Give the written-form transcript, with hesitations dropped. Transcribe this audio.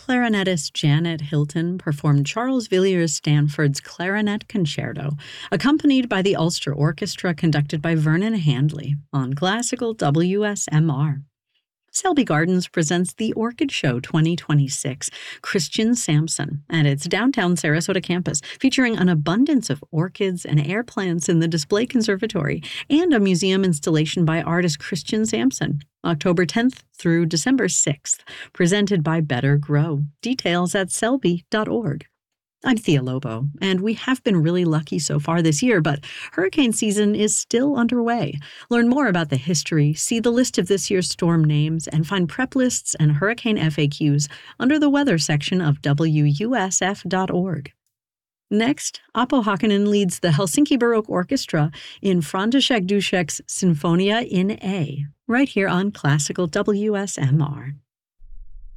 clarinetist Janet Hilton performed Charles Villiers Stanford's Clarinet Concerto, accompanied by the Ulster Orchestra conducted by Vernon Handley on classical WSMR. Selby Gardens presents the Orchid Show 2026, Christian Sampson, at its downtown Sarasota campus, featuring an abundance of orchids and air plants in the display conservatory and a museum installation by artist Christian Sampson, October 10th through December 6th, presented by Better Grow. Details at selby.org. I'm Thea Lobo, and we have been really lucky so far this year, but hurricane season is still underway. Learn more about the history, see the list of this year's storm names, and find prep lists and hurricane FAQs under the weather section of WUSF.org. Next, Apo Hakkanen leads the Helsinki Baroque Orchestra in František Dušek's Sinfonia in A, right here on Classical WSMR.